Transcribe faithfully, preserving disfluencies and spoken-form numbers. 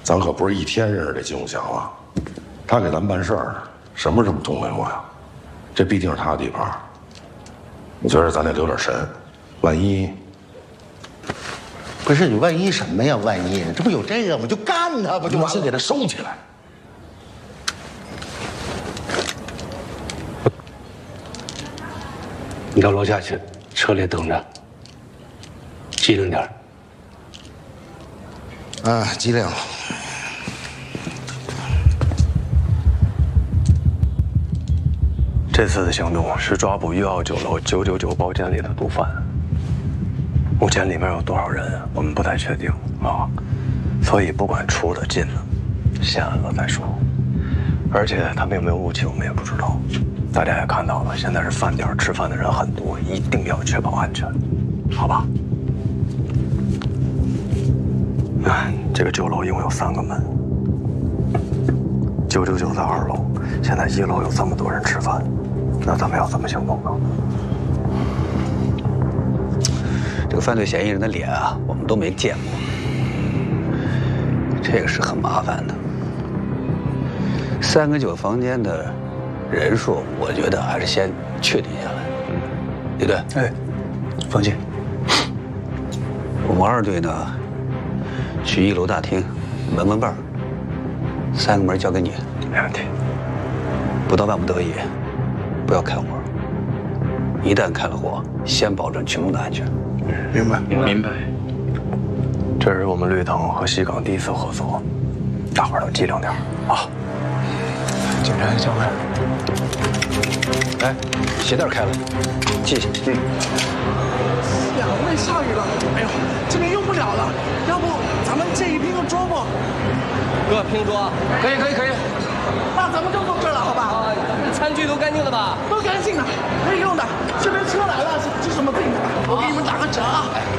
咱可不是一天认识这金永祥了，他给咱办事儿，什么时候动没过呀？这毕竟是他的地盘，我觉得咱得留点神，万一…… 不是你万一什么呀？万一这不有这个吗？就干他不就完了？ 先给他收起来。 你到楼下去，车里等着，机灵点儿。 啊，机灵。 这次的行动是抓捕一号酒楼九九九包间里的毒贩。目前里面有多少人，我们不太确定啊，所以不管出了进了，先安了再说。而且他们有没有武器，我们也不知道。大家也看到了，现在是饭点，吃饭的人很多，一定要确保安全，好吧？哎，这个酒楼一共有三个门，九九九在二楼，现在一楼有这么多人吃饭，那咱们要怎么行动呢？ 这个犯罪嫌疑人的脸啊，我们都没见过，这个是很麻烦的。三个九房间的人数，我觉得还是先确定下来，对不对？ 哎，放心。 我们二队呢，去一楼大厅，门门把，三个门交给你， 没问题。 不到万不得已，不要开火。一旦开了火，先保证群众的安全。 明白，明白。 这是我们绿藤和西港第一次合作，大伙儿都机灵点啊！ 警察交换。 来，鞋带开了，系下。嗯。 两位下雨了，哎呦，这边用不了了，要不咱们借一拼个桌不？ 哥，拼桌？ 可以，可以，可以。那咱们就坐这儿了，好吧？ 啊，餐具都干净了吧？ 都干净了，可以用的。这边车来了，这这什么病啊？我给你们打个折啊！